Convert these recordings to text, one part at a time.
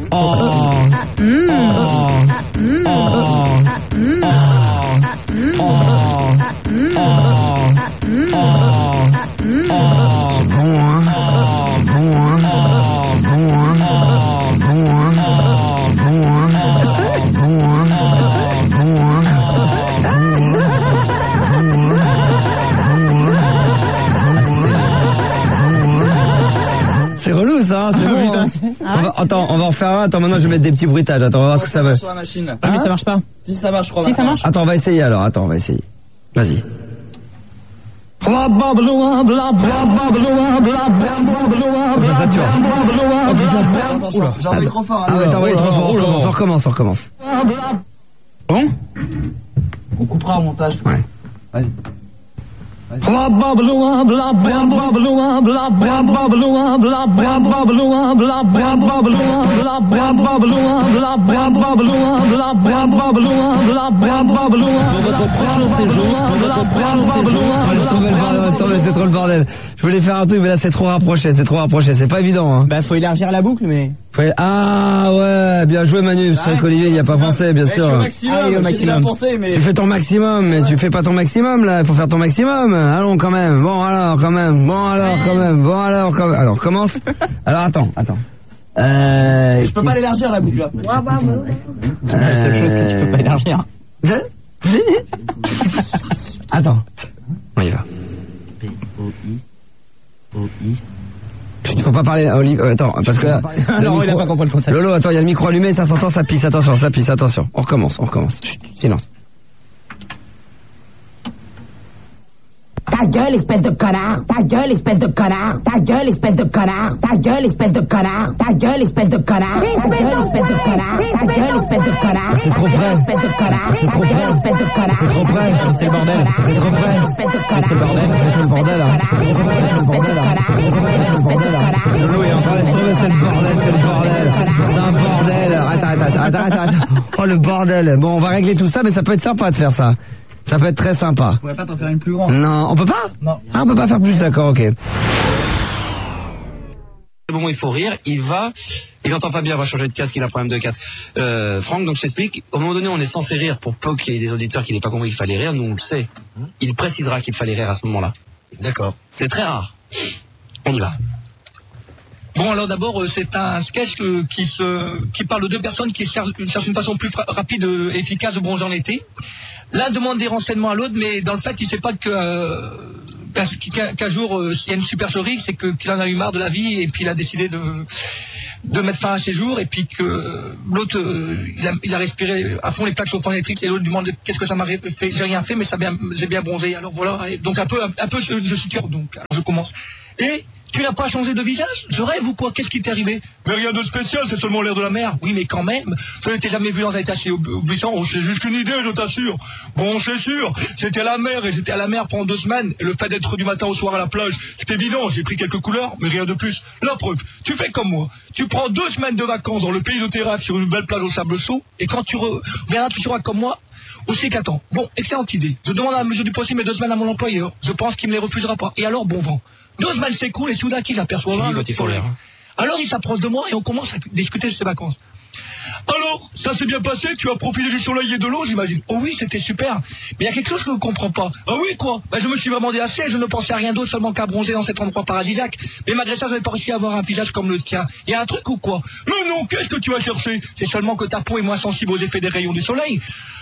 C'est relou ça, c'est bon. Hein. Attends, on va en refaire un. Attends, maintenant je vais mettre des petits bruitages. Attends, on va voir ce que ça veut. Sur la machine. Ah mais ça marche pas. Si ça marche, je crois. Si ça marche. Attends, on va essayer alors. Attends, on va essayer. Vas-y. Ça sature. J'ai envoyé trop fort. Ah ouais, t'as envoyé trop fort. On recommence. Bon? On coupera au montage. Ouais. Vas-y. C'est trop le bordel. Je voulais faire un truc, mais là c'est trop rapproché, c'est pas évident. Hein. Bah faut élargir la boucle, mais... Ah ouais, bien joué Manu, c'est vrai qu'Olivier il a pas pensé, bien sûr. Au maximum. Tu fais ton maximum, mais tu fais pas ton maximum là, il faut faire ton maximum. Allons quand même, alors commence. Alors attends. Je peux pas l'élargir la boucle là. C'est la seule chose que tu peux pas élargir. Attends, on y va. Il faut pas parler, Olivier, attends, parce que là, non, il a pas compris le concept. Lolo, attends, il y a le micro allumé, ça s'entend, ça pisse, attention. On recommence. Chut, silence. Ta gueule, espèce de connard. Ta gueule, espèce de connard. Ta gueule, espèce de connard. Ta gueule, espèce de connard. Ta gueule, espèce de connard. Ta gueule, espèce de connard. Ta gueule, espèce de connard. C'est trop près. Espèce de connard. Ta gueule, espèce de connard. C'est trop près. C'est le bordel. C'est trop près. Espèce de connard. C'est le bordel. C'est le bordel, là. Lolo, il est en train de se trouver, c'est le bordel. C'est un bordel. Attends. Oh, le bordel. Bon, on va régler tout ça, mais ça peut être sympa de faire ça. Ça peut être très sympa. On pourrait pas t'en faire une plus grande. Non, on peut pas? Non. Ah, on peut pas faire plus, d'accord, ok. Au moment où il faut rire, il entend pas bien, il va changer de casque, il a un problème de casque. Franck, donc je t'explique, au moment donné on est censé rire pour pas qu'il y ait des auditeurs qui n'aient pas compris qu'il fallait rire, nous on le sait. Il précisera qu'il fallait rire à ce moment-là. D'accord. C'est très rare. On y va. Bon alors d'abord c'est un sketch qui parle de deux personnes qui cherchent une façon plus rapide et efficace de bronzer en été. L'un demande des renseignements à l'autre, mais dans le fait il sait pas qu'un jour il y a une supercherie, c'est qu'il en a eu marre de la vie et puis il a décidé de mettre fin à ses jours, et puis que l'autre il a respiré à fond les plaques chauffantes électriques, et l'autre lui demande qu'est-ce que ça m'a fait. J'ai rien fait, mais j'ai bien bronzé. Alors voilà, et donc un peu je situe, donc je commence. Et tu n'as pas changé de visage? Je rêve ou quoi? Qu'est-ce qui t'est arrivé? Mais rien de spécial, c'est seulement l'air de la mer. Oui, mais quand même, je ne t'ai jamais vu dans un état si oubliant. Oh, c'est juste une idée, je t'assure. Bon, c'est sûr, j'étais à la mer, et j'étais à la mer pendant 2 semaines. Et le fait d'être du matin au soir à la plage, c'est évident, j'ai pris quelques couleurs, mais rien de plus. La preuve, tu fais comme moi. Tu prends 2 semaines de vacances dans le pays de tes rêves sur une belle plage au sable chaud, et quand tu reviendras, tu seras comme moi. Aussi qu'attends. Bon, excellente idée. Je demande à la mesure du possible mes 2 semaines à mon employeur. Je pense qu'il me les refusera pas. Et alors, bon vent. 2 semaines s'écoulent, et soudain qui j'aperçois là, le soleil. Alors il s'approche de moi et on commence à discuter de ses vacances. Alors, ça s'est bien passé? Tu as profité du soleil et de l'eau, j'imagine? Oh oui, c'était super. Mais il y a quelque chose que je ne comprends pas. Ah oui, quoi? Ben, je me suis vraiment délassé, je ne pensais à rien d'autre seulement qu'à bronzer dans cet endroit paradisiaque. Mais malgré ça, je n'avais pas réussi à avoir un visage comme le tien. Il y a un truc ou quoi? Mais non, qu'est-ce que tu as cherché? C'est seulement que ta peau est moins sensible aux effets des rayons du soleil.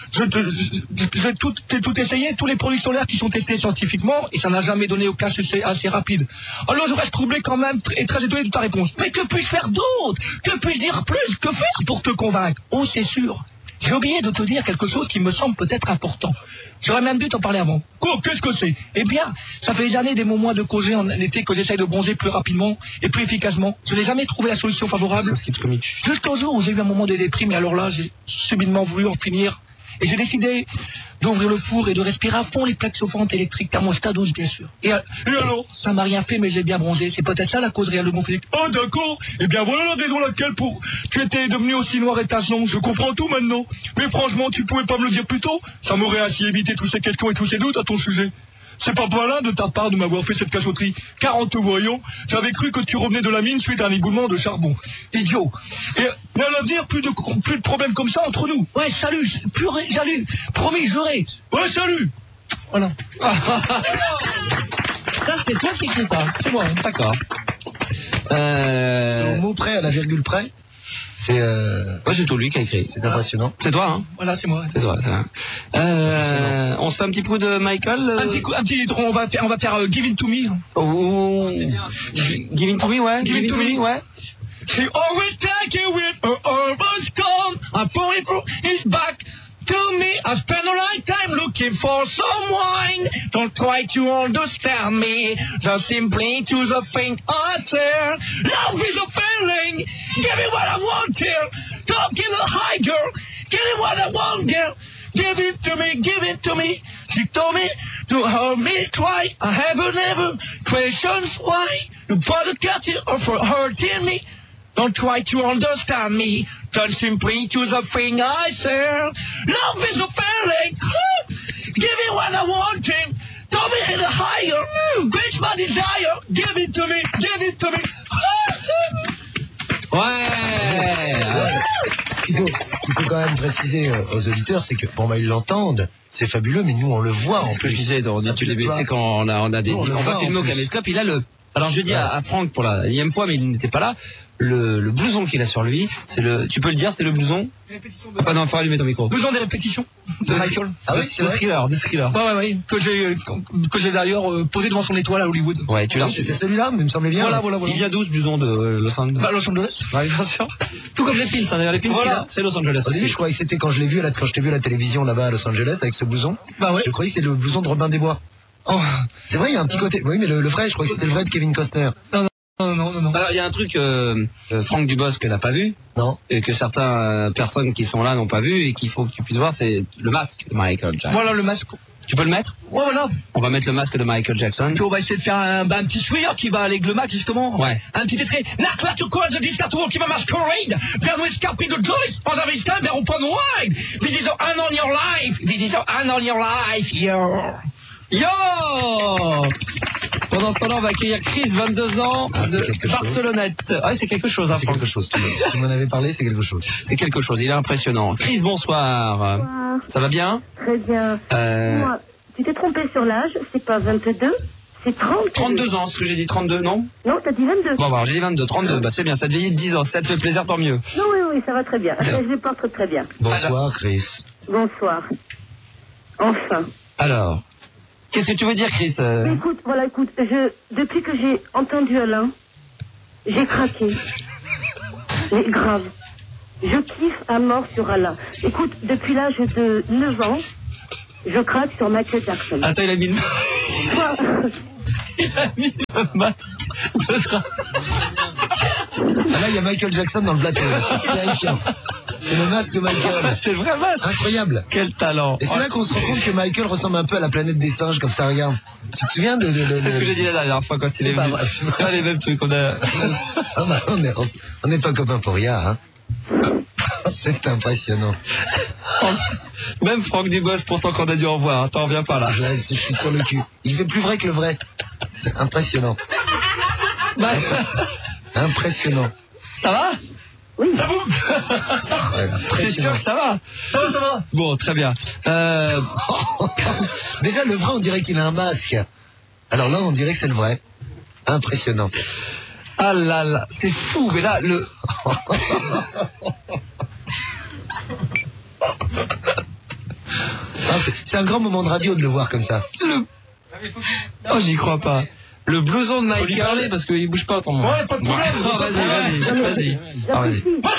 J'ai tout essayé, tous les produits solaires qui sont testés scientifiquement, et ça n'a jamais donné aucun succès assez rapide. Alors je reste troublé quand même et très étonné de ta réponse. Mais que puis-je faire d'autre? Que puis-je dire plus? Que faire pour te convaincre? Oh, c'est sûr. J'ai oublié de te dire quelque chose qui me semble peut-être important. J'aurais même dû t'en parler avant. Quoi? Qu'est-ce que c'est? Eh bien, ça fait des années, des moments de causer en été que j'essaye de bronzer plus rapidement et plus efficacement. Je n'ai jamais trouvé la solution favorable. Jusqu'au jour où j'ai eu un moment de déprime, et alors là, j'ai subitement voulu en finir. Et j'ai décidé d'ouvrir le four et de respirer à fond les plaques chauffantes électriques thermostat 12, bien sûr. Et alors? Ça m'a rien fait, mais j'ai bien bronzé. C'est peut-être ça la cause réelle de mon physique. Ah d'accord. Eh bien voilà la raison laquelle tu étais devenu aussi noir et tassant. Je comprends tout maintenant. Mais franchement, tu pouvais pas me le dire plus tôt? Ça m'aurait ainsi évité tous ces questions et tous ces doutes à ton sujet. c'est pas malin de ta part de m'avoir fait cette cachotterie. Car en te voyant, j'avais cru que tu revenais de la mine suite à un éboulement de charbon. Idiot. Et à l'avenir, plus de problèmes comme ça entre nous. Ouais, salut. Salut. Promis, j'aurai. Ouais, salut. Voilà. Ça, c'est toi qui écris ça. C'est moi. D'accord. C'est au mot près, à la virgule près. C'est Ouais, c'est tout lui qui a écrit. c'est impressionnant. C'est toi, hein? Voilà, c'est moi. C'est toi, c'est vrai. On se fait un petit coup de Michael? Un petit, on va faire Give It To Me. Oh, Give It To Me, ouais. Give It To Me, ouais. He always take it with her almost gone. I pull it through his back to me. I spend a lifetime looking for some wine. Don't try to understand me. Just simply to the thing I say. Love is a feeling. Give me what I want, girl. Talking a high girl. Give me what I want, girl. Give it to me, give it to me. She told me to hold me twice. I haven't ever questions why. You put a captive for hurting me. Don't try to understand me. Turn simply to the thing I say. Love is a feeling. Give me what I want. Tell me in a higher. Quench my desire. Give it to me. Give it to me. Ouais. Ce qu'il faut quand même préciser aux auditeurs, c'est que bon, ils l'entendent, c'est fabuleux, mais nous on le voit. C'est ce que je disais, tu les c'est quand on a des, on va filmer au caméscope, il a le. Alors je dis à Franck pour la 1e fois, mais il n'était pas là. Le blouson qu'il a sur lui, c'est le. Tu peux le dire, c'est le blouson. Ah pas non, faut allumer ton micro. Blouson des répétitions de Michael. Ah oui, c'est de vrai. Thriller. Ouais. Que j'ai d'ailleurs posé devant son étoile à Hollywood. Ouais, tu l'as reçu. C'était celui-là, mais il me semblait bien. Voilà. Il vient d'où ce blouson de Los Angeles? Bah, Los Angeles. Ouais, bien sûr. Tout comme les pins, hein, d'ailleurs les pins qu'il a, c'est Los Angeles Au début, aussi. je croyais que c'était quand je t'ai vu à la télévision là-bas à Los Angeles avec ce blouson. Bah ouais. Je croyais que c'était le blouson de Robin des Bois. Oh. C'est vrai, il y a un petit côté. Oui, mais le vrai, je croyais que c'était le vrai de Kevin Costner. Non. Alors il y a un truc, Franck Dubosc n'a pas vu. Non. Et que certaines personnes qui sont là n'ont pas vu et qu'il faut que tu puisses voir, c'est le masque de Michael Jackson. Voilà le masque. Tu peux le mettre? Ouais, voilà. On va mettre le masque de Michael Jackson. Puis on va essayer de faire un petit sourire qui va avec le match justement. Ouais. Un petit extrait. Knock like you call the disco qui va masquerade. Bien with Scarpy the Joyce. On a visité vers open wide. This is an on your life. This is an on your life. Yo. Pendant ce temps-là, on va accueillir Chris, 22 ans, de quelque chose. Barcelonnette. Ouais, c'est quelque chose, hein, C'est Franck. quelque chose. Tu m'en avais parlé, c'est quelque chose. C'est quelque chose, il est impressionnant. Chris, bonsoir. Bonsoir. Ça va bien? Très bien. Moi, tu t'es trompé sur l'âge, c'est pas 22, c'est 30. 32 ans, ce que j'ai dit 32, non? Non, t'as dit 22. Bon, alors j'ai dit 22, 32, bah c'est bien, ça te vieillit de 10 ans, si ça te fait plaisir, tant mieux. Non, oui, ça va très bien. Je les porte très bien. Bonsoir, Chris. Bonsoir. Enfin. Alors, qu'est-ce que tu veux dire, Chris? Écoute, depuis que j'ai entendu Alain, j'ai craqué. Mais grave. Je kiffe à mort sur Alain. Écoute, depuis l'âge de 9 ans, je craque sur Michael Jackson. Attends, il a mis le... Toi, il a mis le masque de Ah là, il y a Michael Jackson dans le plateau. C'est terrifiant. C'est le masque de Michael. C'est le vrai masque. Incroyable. Quel talent. Et c'est là qu'on se rend compte que Michael ressemble un peu à la planète des singes, comme ça, regarde. Tu te souviens de C'est ce que j'ai dit la dernière fois quand il est venu. Tu vois les mêmes trucs, on a... Ah bah, on n'est pas copains pour rien, hein. C'est impressionnant. Même Franck Dubosc, pourtant qu'on a dû en voir, hein, t'en reviens pas là. Là, je suis sur le cul. Il fait plus vrai que le vrai. C'est impressionnant. Impressionnant. Ça va? oui. Ouais, T'es sûr que ça va? Ça va. Bon, très bien. Déjà, le vrai, on dirait qu'il a un masque. Alors là, on dirait que c'est le vrai. Impressionnant. Ah là là, c'est fou, mais là, le... C'est un grand moment de radio de le voir comme ça. Oh, j'y crois pas. Le blouson de Michael... parler parce qu'il bouge pas, ton... Ouais, pas de problème. Non, vas-y. Ah, vas-y.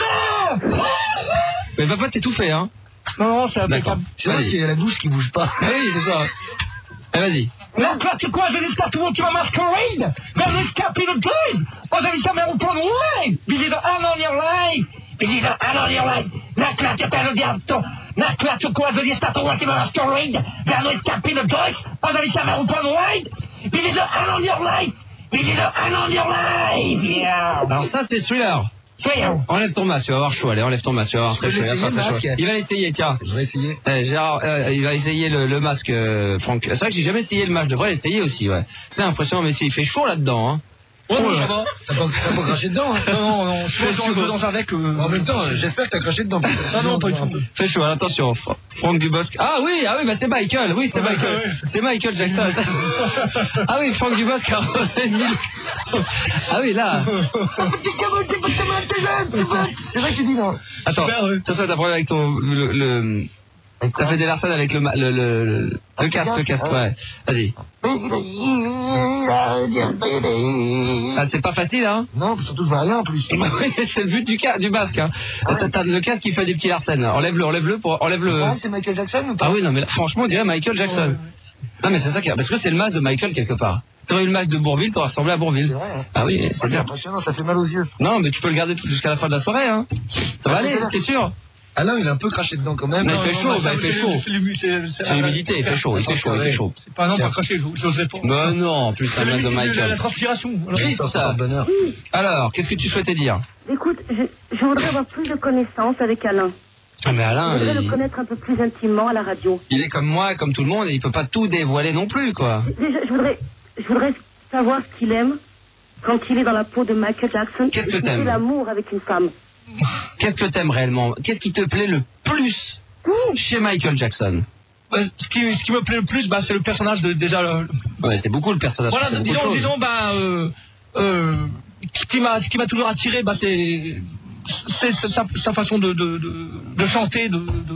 Mais papa, t'es tout fait, hein? Non, c'est impeccable. C'est vrai qu'il y a la bouche qui bouge pas. Oui, c'est ça. Allez, vas-y. Knock like you call the disco qui va masquerade. Bien with Scarpy the Joyce. On a visité vers open wide. This is an on your life. This is an on your life. Knock like you call the disco. Knock like you call the disco qui va masquerade. Bien with Scarpy the Joyce. On a visité vers open wide. This is an on your life. This is an on your life. Yeah. Alors ça, c'est Thriller. Enlève ton masque, tu vas avoir chaud. Allez, enlève ton masque, tu vas avoir très chaud. Il va l'essayer, tiens. Je vais essayer. Gérard, il va essayer le masque, Franck. C'est vrai que j'ai jamais essayé le masque. Je devrais l'essayer aussi, ouais. C'est impressionnant, mais il fait chaud là-dedans, hein. Ouais, ça va. T'as pas craché dedans, hein? Non, je suis dans avec. En même temps, j'espère que t'as craché dedans. Non, pas du tout. Fait chaud, attention. Franck Dubosc. Ah oui, bah c'est Michael. Oui, c'est Michael. C'est Michael Jackson. Ah oui, Franck Dubosc a Ah oui, là. C'est vrai que tu dis non. Attends, attention, t'as problème avec ton... Ça fait des larcènes avec le casque, ouais. Vas-y. Ah, c'est pas facile, hein? Non, surtout je vois rien en plus. C'est le but du masque, hein. T'as le casque qui fait des petits larcènes. Enlève-le. C'est Michael Jackson ou pas? Ah oui, non, mais là, franchement, on dirait Michael Jackson. Non, mais c'est ça parce que c'est le masque de Michael quelque part. T'aurais eu le masque de Bourville, t'aurais ressemblé à Bourville. C'est vrai, hein. Ah oui, c'est bien. Impressionnant, ça fait mal aux yeux. Non, mais tu peux le garder jusqu'à la fin de la soirée, hein. Ça va aller, t'es sûr? Alain, il a un peu craché dedans quand même. Mais il fait chaud, il fait chaud. C'est l'humidité, il fait chaud. C'est pas non, pas craché, j'oserais pas. Mais non, en plus, c'est un masque de Michael. La transpiration. Ça. Bonheur. Alors, qu'est-ce que tu souhaitais dire? Écoute, je voudrais avoir plus de connaissances avec Alain. Ah mais Je Alain, voudrais le connaître un peu plus intimement à la radio. il est comme moi, comme tout le monde, et il peut pas tout dévoiler non plus, quoi. Déjà, je voudrais savoir ce qu'il aime quand il est dans la peau de Michael Jackson. Qu'est-ce que et t'aimes? L'amour avec une femme. Qu'est-ce que t'aimes réellement? Qu'est-ce qui te plaît le plus chez Michael Jackson? Ce qui me plaît le plus, c'est le personnage déjà. Ouais, c'est beaucoup le personnage. Voilà, c'est beaucoup de choses. disons, ce qui m'a toujours attiré, c'est sa façon de chanter,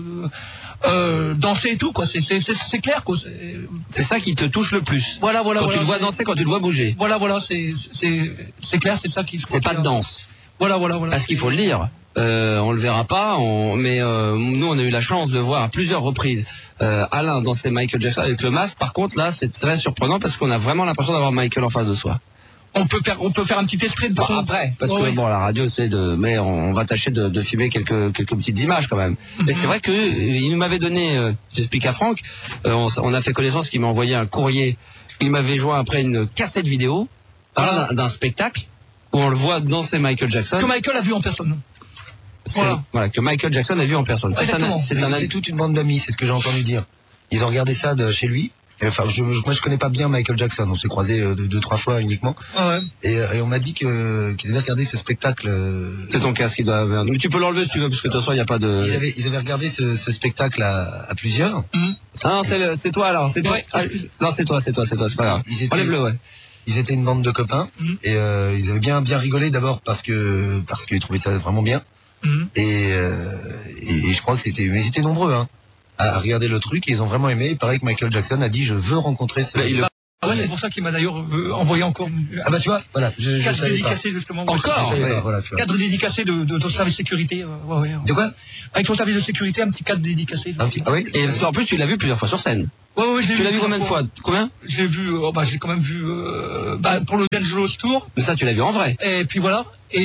de danser et tout, quoi. C'est clair, quoi. C'est ça qui te touche le plus. Voilà. Quand tu le vois danser, quand tu le vois bouger. Voilà, c'est clair, c'est ça qui. C'est pas de danse. Voilà. Parce qu'il faut le dire. On le verra pas, mais nous on a eu la chance de voir à plusieurs reprises Alain danser Michael Jackson avec le masque. Par contre là c'est très surprenant parce qu'on a vraiment l'impression d'avoir Michael en face de soi. On peut faire un petit extrait de après, parce que bon, la radio mais on va tâcher de filmer quelques petites images quand même. Mais c'est vrai que il m'avait donné, j'explique à Franck, on a fait connaissance, qu'il m'a envoyé un courrier, il m'avait joint après une cassette vidéo d'un spectacle où on le voit danser Michael Jackson. Que Michael a vu en personne. Voilà, que Michael Jackson a vu en personne. C'est toute une bande d'amis, c'est ce que j'ai entendu dire. Ils ont regardé ça de chez lui. Enfin, moi je connais pas bien Michael Jackson, on s'est croisés 2-3 fois uniquement. Ouais. Et on m'a dit qu'ils avaient regardé ce spectacle. C'est ton casque qui doit. Mais tu peux l'enlever si tu veux, parce que de toute façon il n'y a pas de. Ils avaient regardé ce spectacle à plusieurs. Ah non, c'est toi alors, c'est toi. Ah, non, c'est toi, c'est pas grave. Enlève-le, ouais. Ils étaient une bande de copains et ils avaient bien rigolé d'abord parce qu'ils trouvaient ça vraiment bien. Et je crois que c'était nombreux, hein, à regarder le truc, et ils ont vraiment aimé. Il paraît que Michael Jackson a dit je veux rencontrer ce... Ouais, c'est pour ça qu'il m'a d'ailleurs envoyé encore... Ah bah tu vois, voilà. Cadre dédicacé justement. Encore voilà, cadre dédicacé de ton service de sécurité. Ouais. De quoi? Avec ton service de sécurité, un petit cadre dédicacé. Ah oui. Et parce qu'en plus tu l'as vu plusieurs fois sur scène. Ouais, tu l'as vu combien de fois? Combien? J'ai vu, j'ai quand même vu pour le Dangerous Tour. Mais ça tu l'as vu en vrai. Et puis voilà. Et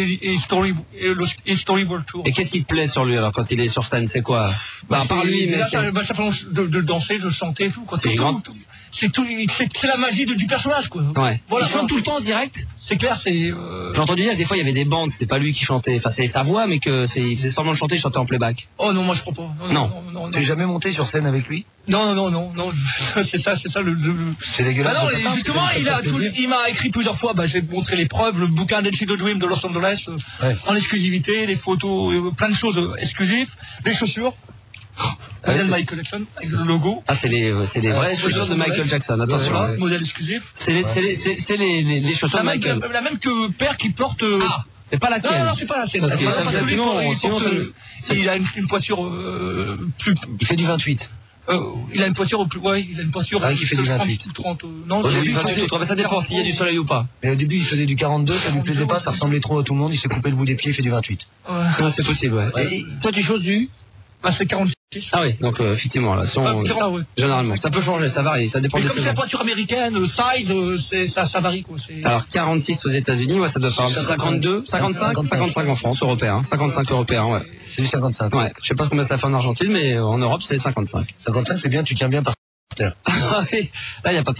Storyboard Tour. Et qu'est-ce qui te plaît sur lui alors quand il est sur scène? C'est quoi? À part lui, mais ça fait de danser, de chanter et tout. C'est gigant. C'est la magie du personnage, quoi. Ouais. Voilà, il chante tout le temps en direct. C'est clair, c'est. J'ai entendu dire que des fois il y avait des bandes, c'était pas lui qui chantait. Enfin c'est sa voix, mais il faisait semblant de chanter, il chantait en playback. Oh non, moi je crois pas. Non. T'es jamais monté sur scène avec lui? Non. c'est ça le. C'est dégueulasse. Ah non, justement, il m'a écrit plusieurs fois. J'ai montré les preuves, le bouquin d'Elsie de Dream de Los Angeles, en exclusivité, les photos, plein de choses exclusives, les chaussures. Modèle Michael Jackson, avec le logo. Ah, c'est les vraies chaussures de Michael Jackson, attention. Voilà, modèle exclusif. C'est les chaussures de Michael. La même que père qui porte. Ah, c'est pas la sienne. Non, c'est pas la sienne. Parce que sinon, il a une poiture plus. Il fait du 28. Il a une poiture qui fait du 28. 30, non, au début, 28, ça dépend s'il y a du soleil ou pas. Mais au début, il faisait du 42, ça lui plaisait pas, ça ressemblait trop à tout le monde, il s'est coupé le bout des pieds, il fait du 28. Ouais. C'est possible, ouais. Et toi, tu choses du? C'est 46. Ah oui, donc effectivement, là, généralement, ça peut changer, ça varie, ça dépend des saisons. Comme c'est la poiture américaine, size, ça varie, quoi. Alors, 46 aux États-Unis, ouais, ça doit faire 52, 55 en France, européen, 55 européens, ouais. C'est du 55. Ouais, je sais pas combien ça fait en Argentine, mais en Europe, c'est 55. 55, c'est bien, tu tiens bien par terre. Ah oui, là, il n'y a pas de problème.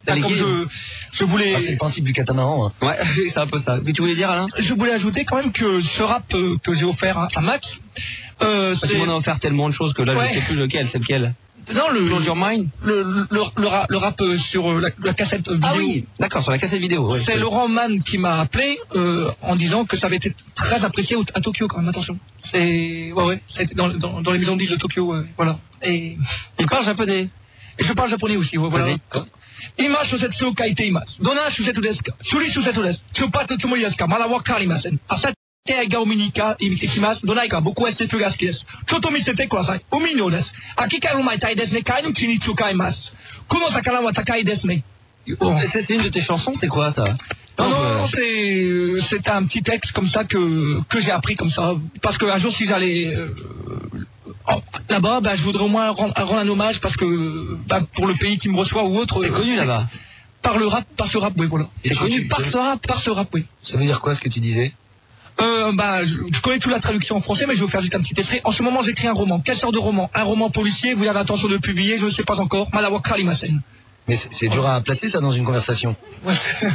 Comme je voulais... c'est le principe du catamaran. Hein. Ouais, c'est un peu ça. Mais tu voulais dire, Alain? Je voulais ajouter quand même que ce rap que j'ai offert à Max, tu m'en as offert tellement de choses que là, je sais plus lequel, c'est lequel. Non, Close Your Mind. Le rap sur la cassette vidéo. Ah oui, d'accord, sur la cassette vidéo. C'est Laurent Mann qui m'a appelé en disant que ça avait été très apprécié à Tokyo quand même, attention. C'est ça a été dans les maisons de disques de Tokyo, voilà. Et il parle japonais. Et je parle japonais aussi, voilà. Vas-y. Ima shusetsuを書いています。どんなshusetsuですか？処理shusetsuです。出発つもりですか？まだわかりません。あさって映画を見に行きます。どないか僕は SF が好きです。ちょっと見せてください。海のです。秋からうまいたいですね。貝の木に使います。この魚は高いですね。 C'est une de tes chansons, c'est quoi ça? Non, c'est un petit texte comme ça que j'ai appris comme ça. Parce qu'un jour, si j'allais là-bas, je voudrais au moins rendre un hommage parce que pour le pays qui me reçoit ou autre. T'es connu là-bas? Par ce rap, oui, voilà. T'es connu par ce rap, oui. Ça veut dire quoi ce que tu disais? Je connais toute la traduction en français, mais je vais vous faire juste un petit extrait. En ce moment, j'écris un roman. Quelle sorte de roman? Un roman policier, vous avez intention de publier, je ne sais pas encore. Malawa Karimasen. Mais c'est dur à placer ça dans une conversation. Ouais.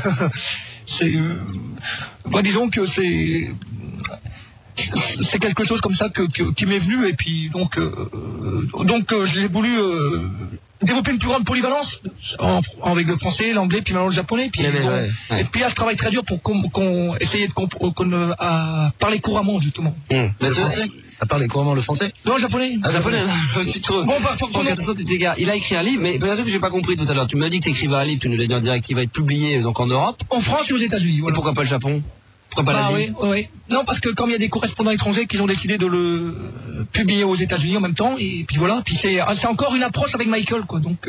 Disons que c'est quelque chose comme ça qui m'est venu et puis donc j'ai voulu développer une plus grande polyvalence avec le français, l'anglais, puis maintenant le japonais, puis et puis là je travaille très dur pour qu'on essaye de parler couramment justement. Le français? À parler couramment le français? Non, le japonais. Ah, japonais. Tu t'égares. Il a écrit un livre, mais peut-être que j'ai pas compris tout à l'heure. Tu m'as dit que tu écrivais un livre, tu nous l'as dit en direct, qui va être publié donc en Europe. En France et aux États-Unis. Voilà. Et pourquoi pas le Japon? Pourquoi pas l'Asie? Oui. Non, parce que comme il y a des correspondants étrangers qui ont décidé de le publier aux États-Unis en même temps, et puis voilà, puis c'est encore une approche avec Michael, quoi. Donc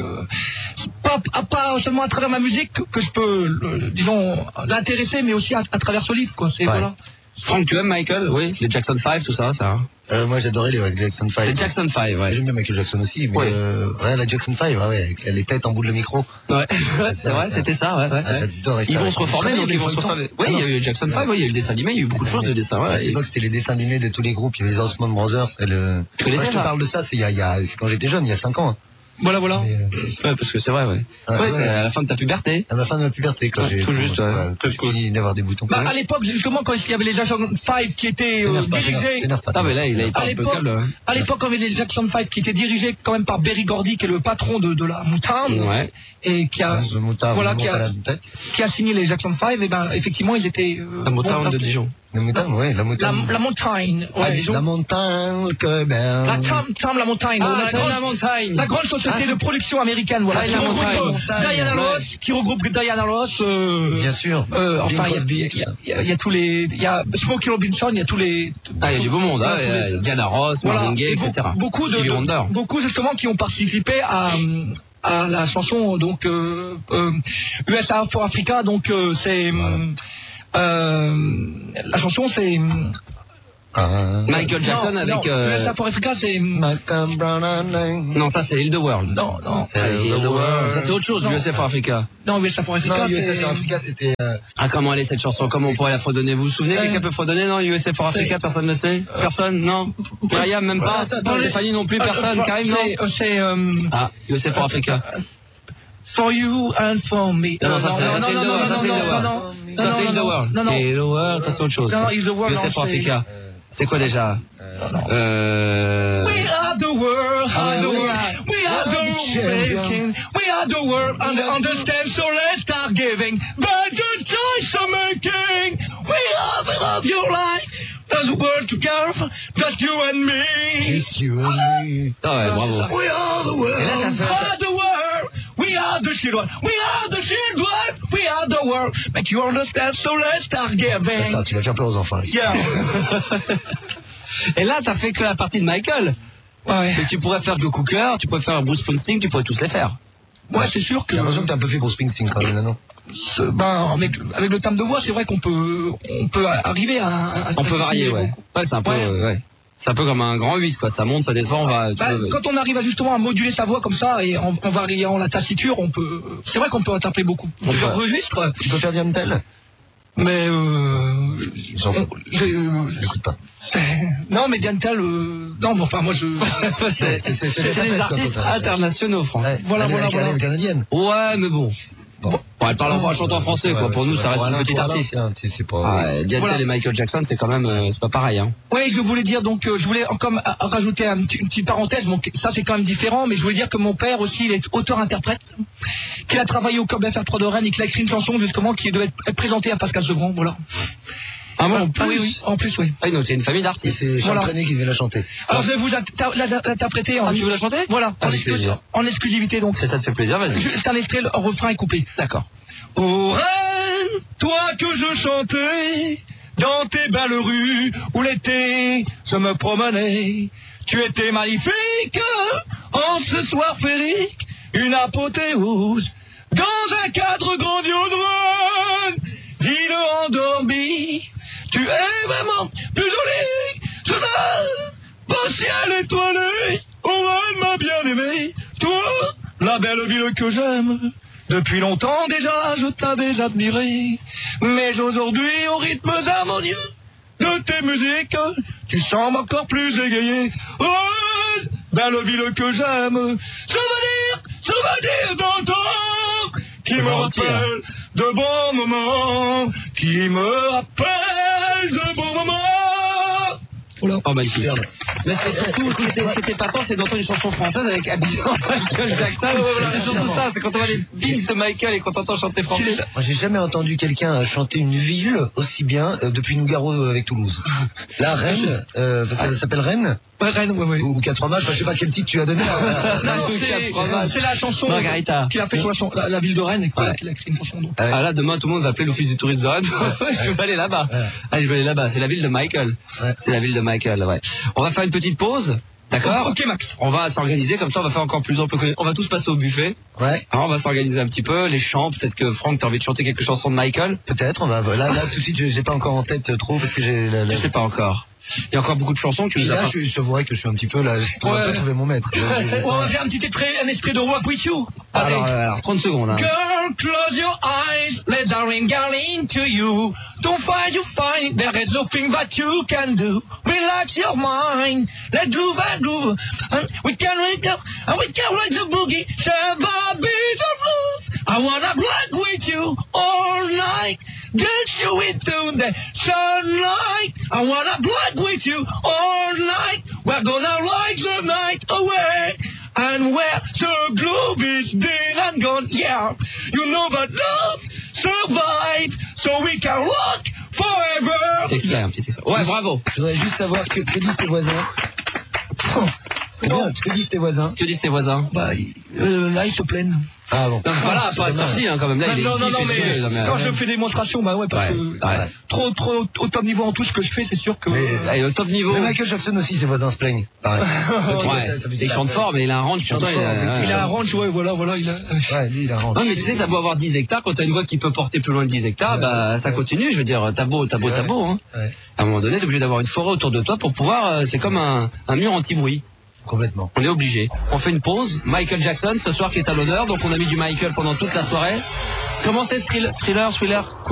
pas seulement à travers ma musique que je peux, disons, l'intéresser, mais aussi à travers ce livre, quoi. C'est voilà. Franck, tu aimes Michael? Oui. Les Jackson 5, tout ça, ça. Moi j'adorais les Jackson 5. Les Jackson 5, ouais. J'aime bien Michael Jackson aussi, mais la Jackson 5, avec les têtes en bout de le micro. Ouais, c'est vrai, c'était ça, ouais. J'adorais ça. Ils vont se reformer, donc ils vont se reformer. Oui, il y a eu Jackson 5, il y a eu le dessin animé, il y a eu beaucoup de choses de dessin, ouais. À l'époque, c'était les dessins animés de tous les groupes, il y avait les Osmond Brothers, Tu connais ça? Je parle de ça, c'est quand j'étais jeune, il y a 5 ans. Voilà. Ouais, parce que c'est vrai, ouais. Ouais, c'est à la fin de ta puberté. À la fin de ma puberté, quand j'ai tout juste, fini d'avoir des boutons. À l'époque, justement, quand il y avait les Jackson 5 qui étaient dirigés. Ah, mais là, il a pas le câble. À l'époque, quand il y avait les Jackson 5 qui étaient dirigés quand même par Berry Gordy, qui est le patron de la Motown. Ouais. Et qui a signé les Jackson 5, et effectivement, ils étaient. La Motown de Dijon. La montagne, oui, la montagne. La montagne, ouais. La montagne, que ben. La montagne. La montagne. La grande société de production américaine, voilà. Qui regroupe Diana Ross, bien sûr. Enfin, il y a tous les, il y a Smokey Robinson, il y a tous les. Ah, il y a du beau monde, hein. Diana Ross, Marvin Gaye, etc. Beaucoup justement qui ont participé à la chanson, donc, USA for Africa, donc, c'est, la chanson c'est Michael Jackson avec USA for Africa, c'est non, ça c'est Heal the World. Non. Heal the World. Ça c'est autre chose, USA for Africa. Non, USA for Africa. Non, USA for Africa c'était. Ah, comment elle est cette chanson? Comment on pourrait la fredonner? Vous vous souvenez quelqu'un peut fredonner? Non, USA for Africa, personne ne sait. Personne, non. Myriam même pas. Stéphanie non plus, personne. Karim non. C'est ah, USA for Africa. For you and for me. Non, ça c'est Heal the World. Ça c'est Heal the World. Heal the World, ça c'est autre chose. USA for Africa. C'est quoi déjà? We are the world, we are the making, we are the world, understand, so let's start giving, but the choice of making, we are the love your life, the world together, just you and me. Just you and me. Ah ouais, bravo. We are the world, we are the world, we are the children, we are the children, we are the world, make you understand, so let's start giving. Attends, tu vas faire peur aux enfants. Yeah. Et là, t'as fait que la partie de Michael. Ouais. Mais tu pourrais faire Joe Cooker, tu pourrais faire Bruce Springsteen, tu pourrais tous les faire. Ouais, c'est sûr que. J'ai l'impression que t'as un peu fait Bruce Springsteen quand même, non? Avec le timbre de voix, c'est vrai qu'on peut arriver à on peut varier, ouais. Ouais, c'est un peu, ouais. C'est un peu comme un grand 8, quoi. Ça monte, ça descend, on va. Quand on arrive justement à moduler sa voix comme ça et en variant la tessiture, c'est vrai qu'on peut interpréter beaucoup plusieurs registres. Tu peux faire Diane Tell? Mais j'écoute pas. Non, mais Diane Tell, non, mais enfin moi c'est des artistes internationaux, Franck. Voilà. Canadienne. Ouais, mais bon. Bon, elle parle en chantant français, quoi. Pour nous, ça reste une petite artiste. C'est pas... Diane et Michael Jackson, c'est quand même, c'est pas pareil, hein. Oui, je voulais dire, donc, je voulais comme rajouter une petite parenthèse. Bon, ça, c'est quand même différent, mais je voulais dire que mon père aussi, il est auteur-interprète, qu'il a travaillé au Club FR3 de Rennes et qu'il a écrit une chanson, justement, qui devait être présentée à Pascal Sevran, voilà. Ah bon, en plus, oui, en plus, oui. Ah, donc, c'est une famille d'artistes. C'est Charles Trenet qui devait la chanter. Alors, je vais vous l'interpréter tu veux la chanter? Voilà, en exclusivité, donc. Ça te fait plaisir, vas-y. C'est un extrait, le refrain est coupé. D'accord. Oh Reine, toi que je chantais dans tes belles rues où l'été je me promenais, tu étais magnifique en ce soir féerique, une apothéose dans un cadre grandiose. Reine, dis-le endormi, tu es vraiment plus jolie que ça, beau ciel étoilé. Oh Reine, ma bien-aimée, toi, la belle ville que j'aime. Depuis longtemps déjà, je t'avais admiré, mais aujourd'hui, au rythme harmonieux de tes musiques, tu sembles encore plus égayé. Oh, belle ville que j'aime, souvenir d'antan, qui me rappelle de bons moments, qui me rappelle de bons moments. Voilà. Oh, magnifique. Mais c'est surtout, ce qui était patent, c'est d'entendre une chanson française avec Abidjan, Michael Jackson. C'est surtout ça, c'est quand on voit les beats de Michael et quand on entend chanter français. Moi, j'ai jamais entendu quelqu'un chanter une ville aussi bien depuis Nougaro avec Toulouse. Là, Rennes, ça s'appelle Rennes? Ouais, Rennes, ouais. Ou 4 fromages, je sais pas quel titre tu as donné. Non, c'est la chanson Margarita qu'il a fait sur la ville de Rennes et qu'il a écrit une chanson. Ah là, demain, tout le monde va appeler l'office du tourisme de Rennes. Je vais aller là-bas. Allez, je vais aller là-bas. C'est la ville de Michael. C'est la ville de Michael, ouais. On va faire une petite pause. D'accord? Ok, Max. On va s'organiser, comme ça on va faire encore plus ample. On va tous passer au buffet. Ouais. Alors, on va s'organiser un petit peu. Les chants, peut-être que Franck, t'as envie de chanter quelques chansons de Michael? Peut-être, on va, là, tout de suite, j'ai pas encore en tête trop parce que j'ai Je sais pas encore. Il y a encore beaucoup de chansons que tu nous as là, pas. je vois que je suis un petit peu là, on va pas trouver mon maître. On va faire un extrait de Rock With You. Alors, 30 secondes, hein. Girl, close your eyes, let the rain get into you. Don't fight, you find, there is nothing that you can do. Relax your mind, let groove and groove. And we can wake up, and we can rock the boogie. Share the beat of love. I wanna rock with you all night. Dance you into the sunlight. I wanna rock with you all night. We're gonna ride the night away. And where the globe is dead and gone, yeah. You know that love survive, so we can rock forever. Petit extrait, un petit extrait. Ouais, bravo. Je voudrais juste savoir que disent tes voisins. C'est bien, que disent tes voisins? Que disent tes voisins? Bah, là, ils se plaignent. Ah bon. Voilà, pas sorti, hein, quand même. Là, il est non, mais quand je fais des démonstrations, bah ouais, parce que trop au top niveau en tout ce que je fais, c'est sûr que. Allez, au top niveau. Mais Michael Jackson aussi, ses voisins se plaignent. Pareil. Il chante fort, mais il a un range. Il a un range, ouais, voilà, il a. Ouais, lui, il a un range. Non, mais tu sais, t'as beau avoir 10 hectares, quand t'as une voix qui peut porter plus loin de 10 hectares, bah, ça continue. Je veux dire, t'as beau, hein. Ouais. À un moment donné, t'es obligé d'avoir une forêt autour de toi pour pouvoir, c'est comme un mur anti-bruit. Complètement. On est obligé. On fait une pause. Michael Jackson, ce soir qui est à l'honneur, donc on a mis du Michael pendant toute la soirée. Comment c'est, thriller?